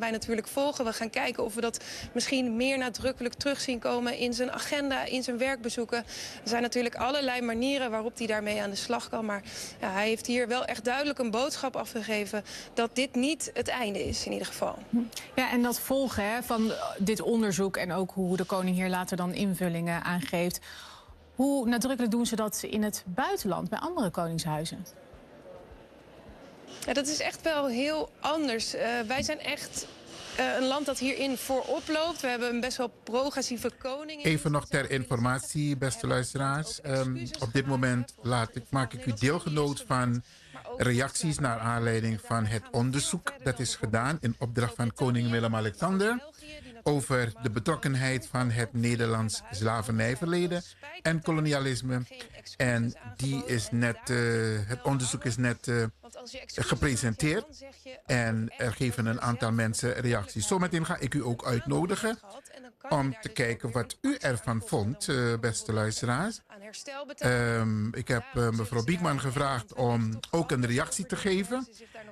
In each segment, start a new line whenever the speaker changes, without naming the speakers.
wij natuurlijk volgen. We gaan kijken of we dat misschien meer nadrukkelijk terug zien komen in zijn agenda, in zijn werkbezoeken. Er zijn natuurlijk allerlei manieren waarop hij daarmee aan de slag kan. Maar ja, hij heeft hier wel echt duidelijk een boodschap afgegeven dat dit niet het einde is in ieder geval.
Ja, en dat volgen van dit onderzoek en ook hoe de koning hier later dan invullingen aangeeft. Hoe nadrukkelijk doen ze dat in het buitenland, bij andere koningshuizen?
Ja, dat is echt wel heel anders. Wij zijn echt een land dat hierin voorop loopt. We hebben een best wel progressieve koning.
Even nog ter informatie, beste luisteraars. Op dit moment maak ik u deelgenoot van reacties naar aanleiding van het onderzoek dat is gedaan in opdracht van koning Willem-Alexander over de betrokkenheid van het Nederlands slavernijverleden en kolonialisme. En het onderzoek is net gepresenteerd. En er geven een aantal mensen reacties. Zometeen ga ik u ook uitnodigen om te kijken wat u ervan vond, beste luisteraars. Ik heb mevrouw Biekman gevraagd om ook een reactie te geven.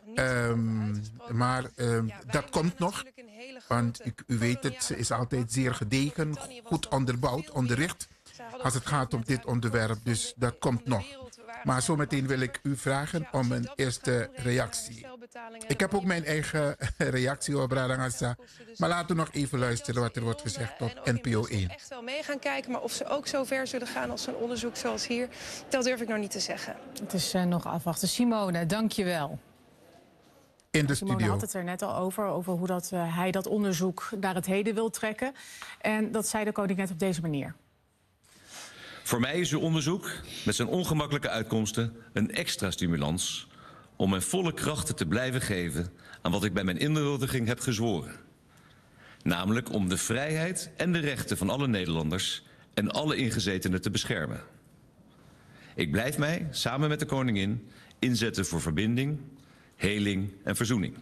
Maar dat komt nog. Want u weet het, ze is altijd zeer gedegen, goed onderbouwd, onderricht als het gaat om dit onderwerp. Dus dat komt nog. Maar zometeen wil ik u vragen om een eerste reactie. Ik heb ook mijn eigen reactie op Radagasa. Maar laten we nog even luisteren wat er wordt gezegd op NPO 1.
Echt wel mee gaan kijken, maar of ze ook zo ver zullen gaan als een onderzoek zoals hier, dat durf ik nog niet te zeggen.
Het is nog afwachten. Simone, dank je wel.
In de
Simone
studio.
had het er net al over hoe hij dat onderzoek naar het heden wil trekken. En dat zei de koning net op deze manier.
Voor mij is uw onderzoek met zijn ongemakkelijke uitkomsten een extra stimulans om mijn volle krachten te blijven geven aan wat ik bij mijn inhuldiging heb gezworen. Namelijk om de vrijheid en de rechten van alle Nederlanders en alle ingezetenen te beschermen. Ik blijf mij, samen met de koningin, inzetten voor verbinding, heling en verzoening.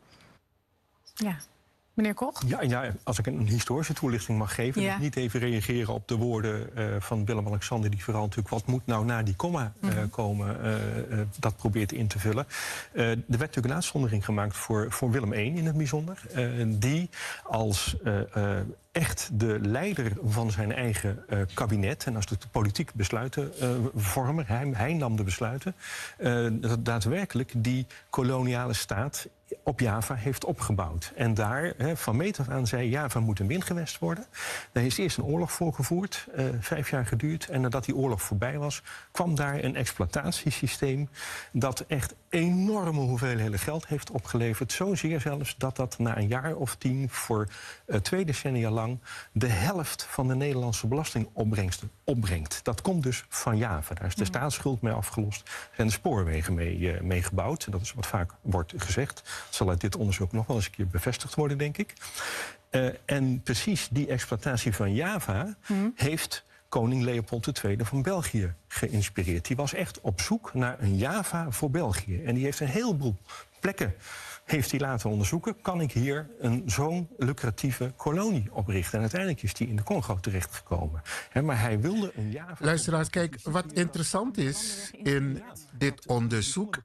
Ja. Meneer Koch?
Ja, als ik een historische toelichting mag geven.
Ja.
Dus niet even reageren op de woorden van Willem-Alexander, die vooral natuurlijk wat moet nou na die komma komen, dat probeert in te vullen. Er werd natuurlijk een uitzondering gemaakt voor Willem I in het bijzonder. Die als echt de leider van zijn eigen kabinet en als de politiek besluitenvormer, hij nam de besluiten, daadwerkelijk die koloniale staat op Java heeft opgebouwd. En daar van meet af aan zei Java moet een windgewest worden. Daar is eerst een oorlog voor gevoerd, 5 jaar geduurd. En nadat die oorlog voorbij was, kwam daar een exploitatiesysteem dat echt enorme hoeveelheden geld heeft opgeleverd. Zozeer zelfs dat na een jaar of 10 voor 2 decennia lang de helft van de Nederlandse belastingopbrengsten opbrengt. Dat komt dus van Java. Daar is de staatsschuld mee afgelost. Er zijn de spoorwegen mee gebouwd. Dat is wat vaak wordt gezegd. Dat zal uit dit onderzoek nog wel eens een keer bevestigd worden, denk ik. En precies die exploitatie van Java heeft koning Leopold II van België geïnspireerd. Die was echt op zoek naar een Java voor België. En die heeft een heleboel plekken laten onderzoeken. Kan ik hier zo'n lucratieve kolonie oprichten? En uiteindelijk is die in de Congo terechtgekomen. Maar hij wilde een Java...
Luisteraars, kijk, wat interessant is in dit onderzoek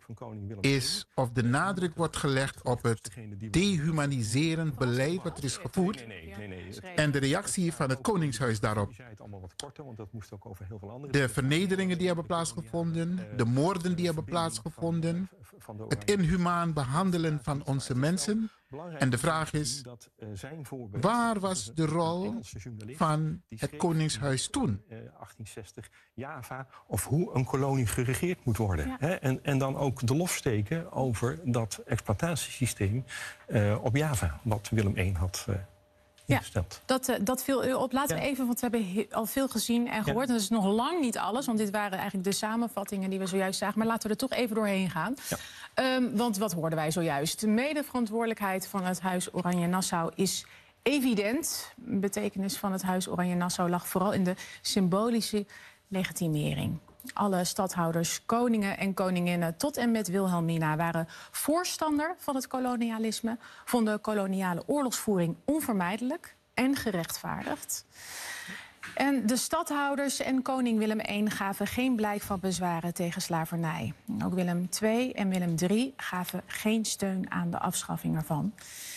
is of de nadruk wordt gelegd op het dehumaniserend beleid wat er is gevoerd. En de reactie van het Koningshuis daarop. De vernederingen die hebben plaatsgevonden, de moorden die hebben plaatsgevonden, het inhumaan behandelen van onze mensen. En de vraag is, waar was de rol van het Koningshuis toen?
1860, Java, of hoe een kolonie geregeerd moet worden. Ja. En dan ook de lof steken over dat exploitatiesysteem op Java, wat Willem I had ingesteld.
Dat viel u op. Laten we even, want we hebben al veel gezien en gehoord. En dat is nog lang niet alles, want dit waren eigenlijk de samenvattingen die we zojuist zagen. Maar laten we er toch even doorheen gaan. Ja. Want wat hoorden wij zojuist? De medeverantwoordelijkheid van het Huis Oranje-Nassau is evident. De betekenis van het Huis Oranje-Nassau lag vooral in de symbolische legitimering. Alle stadhouders, koningen en koninginnen tot en met Wilhelmina waren voorstander van het kolonialisme, vonden koloniale oorlogsvoering onvermijdelijk en gerechtvaardigd. En de stadhouders en koning Willem I gaven geen blijk van bezwaren tegen slavernij. Ook Willem II en Willem III gaven geen steun aan de afschaffing ervan.